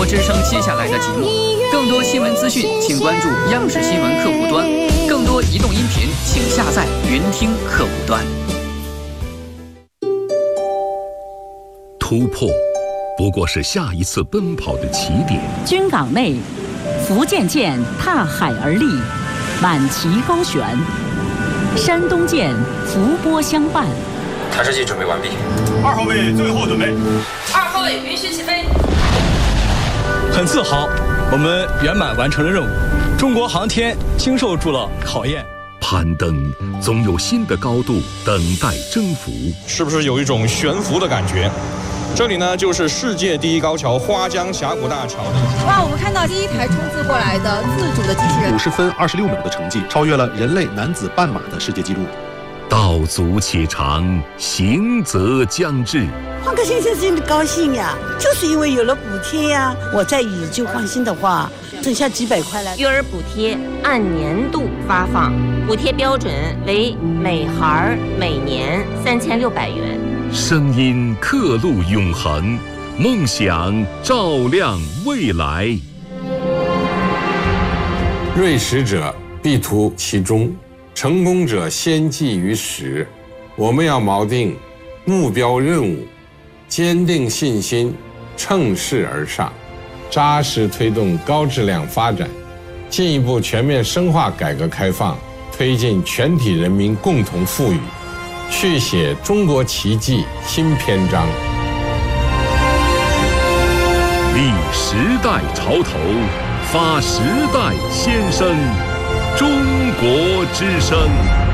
支撑接下来的节目。更多新闻资讯，请关注央视新闻客户端。更多移动音频，请下载云听客户端。 突破，不过是下一次奔跑的起点。 军港内，福建舰踏海而立，满旗高悬；山东舰伏波相伴。 探视器准备完毕。 2号位最后准备。 2号位允许起飞。 很自豪，我们圆满完成了任务。中国航天经受住了考验。 攀登总有新的高度等待征服， 是不是有一种悬浮的感觉？这里呢，就是世界第一高桥花江峡谷大桥。 哇，我们看到第一台冲刺过来的自主的机器人 ，50分26秒的成绩，超越了人类男子半马的世界纪录。 道阻且长，行则将至。 换个先生真的高兴呀，就是因为有了补贴呀。我在以就换新的话，剩下几百块了。 育儿补贴按年度发放，补贴标准为每孩每年3600元。 声音刻录永恒，梦想照亮未来。 锐识者必图其中，成功者先记于始。我们要锚定目标任务，坚定信心，乘势而上，扎实推动高质量发展，进一步全面深化改革开放，推进全体人民共同富裕，续写中国奇迹新篇章。 立时代潮头，发时代先声，中国之声。